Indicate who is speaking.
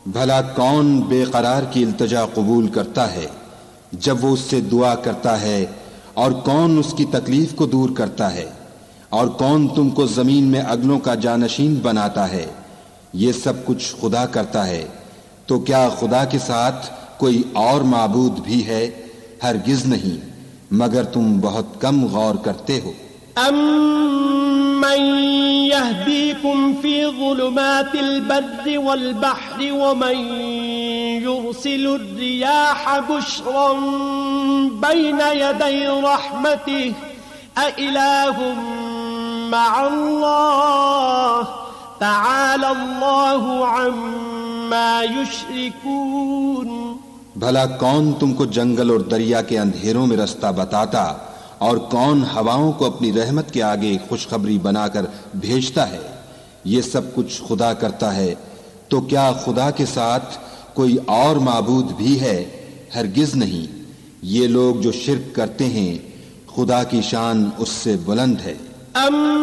Speaker 1: بھلا کون بے قرار کی التجا قبول کرتا ہے جب وہ اس سے دعا کرتا ہے، اور کون اس کی تکلیف کو دور کرتا ہے، اور کون تم کو زمین میں اگلوں کا جانشین بناتا ہے؟ یہ سب کچھ خدا کرتا ہے، تو کیا خدا کے ساتھ کوئی اور معبود بھی ہے؟ ہرگز نہیں، مگر تم بہت کم غور کرتے ہو۔
Speaker 2: أَمَّن يَهْدِيكُمْ فِي ظُلُمَاتِ الْبَرِّ وَالْبَحْرِ وَمَن يُرْسِلُ الرِّيَاحَ بُشْرًا بَيْنَ يَدَيْ رَحْمَتِهِ أَإِلَٰهٌ مَّعَ اللَّهِ تَعَالَى اللَّهُ عَمَّا يُشْرِكُونَ۔
Speaker 1: بھلا کون تم کو جنگل اور دریا کے اندھیروں میں رستہ بتاتا، اور کون ہواؤں کو اپنی رحمت کے آگے خوشخبری بنا کر بھیجتا ہے؟ یہ سب کچھ خدا کرتا ہے، تو کیا خدا کے ساتھ کوئی اور معبود بھی ہے؟ ہرگز نہیں، یہ لوگ جو شرک کرتے ہیں خدا کی شان اس سے بلند ہے۔